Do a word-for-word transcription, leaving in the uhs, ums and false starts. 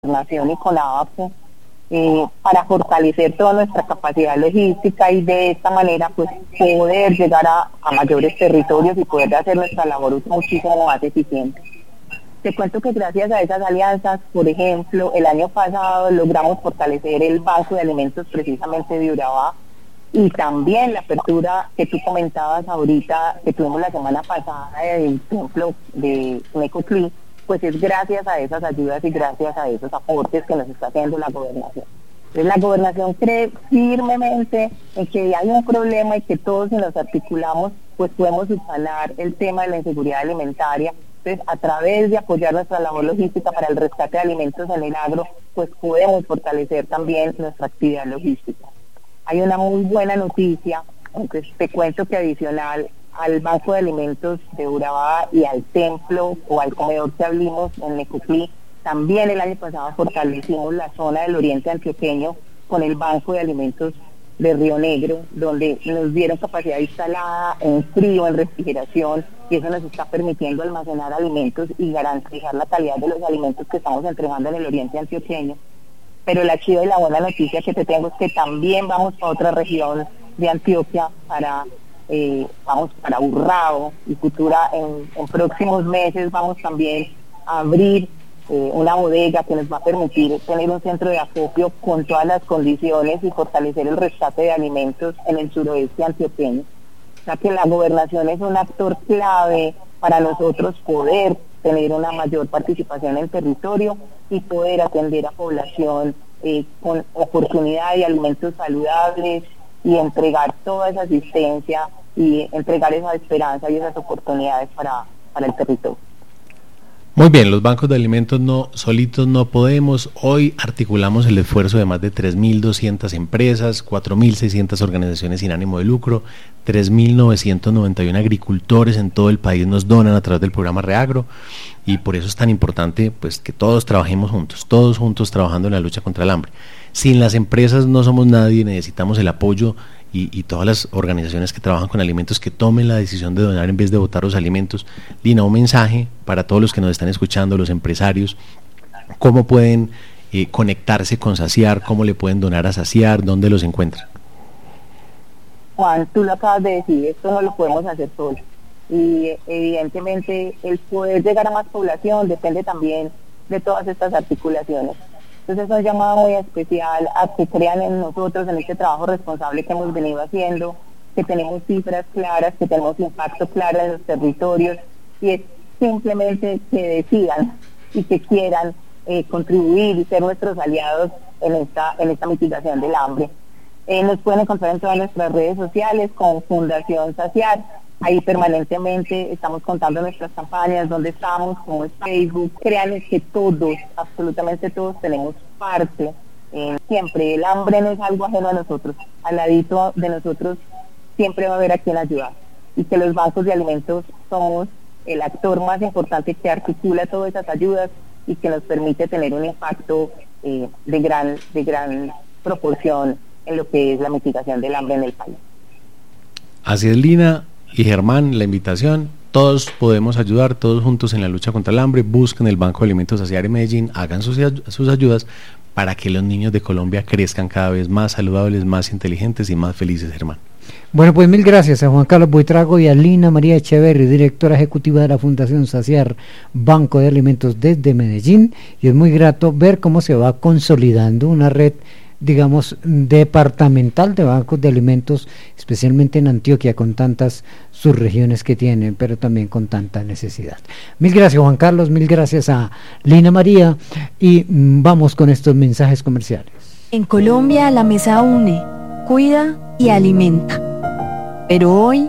Gobernación y con ABAPO eh, para fortalecer toda nuestra capacidad logística y de esta manera pues poder llegar a, a mayores territorios y poder hacer nuestra labor muchísimo más eficiente. Te cuento que gracias a esas alianzas, por ejemplo, el año pasado logramos fortalecer el Banco de Alimentos precisamente de Urabá, y también la apertura que tú comentabas ahorita, que tuvimos la semana pasada del templo de Necoclí, pues es gracias a esas ayudas y gracias a esos aportes que nos está haciendo la gobernación. Entonces la gobernación cree firmemente en que hay un problema y que todos si nos articulamos, pues podemos subsanar el tema de la inseguridad alimentaria. Entonces, a través de apoyar nuestra labor logística para el rescate de alimentos en el agro, pues podemos fortalecer también nuestra actividad logística. Hay una muy buena noticia, entonces te cuento que adicional al Banco de Alimentos de Urabá y al templo o al comedor que abrimos en Necoclí, también el año pasado fortalecimos la zona del oriente antioqueño con el Banco de Alimentos de Río Negro, donde nos dieron capacidad instalada en frío, en refrigeración, y eso nos está permitiendo almacenar alimentos y garantizar la calidad de los alimentos que estamos entregando en el oriente antioqueño. Pero la chida y la buena noticia que te tengo es que también vamos a otra región de Antioquia, para eh, vamos para Urrao, y futura en, en próximos meses vamos también a abrir eh, una bodega que nos va a permitir tener un centro de acopio con todas las condiciones y fortalecer el rescate de alimentos en el suroeste antioqueño. O sea que la gobernación es un actor clave para nosotros poder tener una mayor participación en el territorio y poder atender a población eh, con oportunidad de alimentos saludables y entregar toda esa asistencia y entregar esa esperanza y esas oportunidades para, para el territorio. Muy bien, los bancos de alimentos no solitos no podemos. Hoy articulamos el esfuerzo de más de tres mil doscientas empresas, cuatro mil seiscientas organizaciones sin ánimo de lucro, tres mil novecientos noventa y uno agricultores en todo el país nos donan a través del programa Reagro, y por eso es tan importante pues que todos trabajemos juntos, todos juntos trabajando en la lucha contra el hambre. Sin las empresas no somos nadie, necesitamos el apoyo y, y todas las organizaciones que trabajan con alimentos que tomen la decisión de donar en vez de botar los alimentos. Lina, un mensaje para todos los que nos están escuchando, los empresarios, cómo pueden eh, conectarse con Saciar, cómo le pueden donar a Saciar, dónde los encuentran. Juan, tú lo acabas de decir, esto no lo podemos hacer solos, y evidentemente el poder llegar a más población depende también de todas estas articulaciones. Entonces es un llamado muy especial a que crean en nosotros, en este trabajo responsable que hemos venido haciendo, que tenemos cifras claras, que tenemos impacto claro en los territorios, y es simplemente que decidan y que quieran eh, contribuir y ser nuestros aliados en esta, en esta mitigación del hambre. Eh, nos pueden encontrar en todas nuestras redes sociales con Fundación Saciar. Ahí permanentemente estamos contando nuestras campañas, dónde estamos, cómo es Facebook. Créanles que todos, absolutamente todos, tenemos parte. Eh, siempre el hambre no es algo ajeno a nosotros. Al ladito de nosotros siempre va a haber a quien ayudar. Y que los bancos de alimentos somos el actor más importante que articula todas esas ayudas y que nos permite tener un impacto eh, de gran, de gran proporción en lo que es la mitigación del hambre en el país. Así es, Lina y Germán, la invitación, todos podemos ayudar, todos juntos en la lucha contra el hambre. Busquen el Banco de Alimentos Saciar en Medellín, hagan sus, sus ayudas para que los niños de Colombia crezcan cada vez más saludables, más inteligentes y más felices, Germán. Bueno, pues mil gracias a Juan Carlos Buitrago y a Lina María Echeverri, directora ejecutiva de la Fundación Saciar, Banco de Alimentos desde Medellín, y es muy grato ver cómo se va consolidando una red, digamos, departamental de bancos de alimentos, especialmente en Antioquia, con tantas subregiones que tienen, pero también con tanta necesidad. Mil gracias, Juan Carlos, mil gracias a Lina María, y mm, vamos con estos mensajes comerciales. En Colombia la mesa une, cuida y alimenta. Pero hoy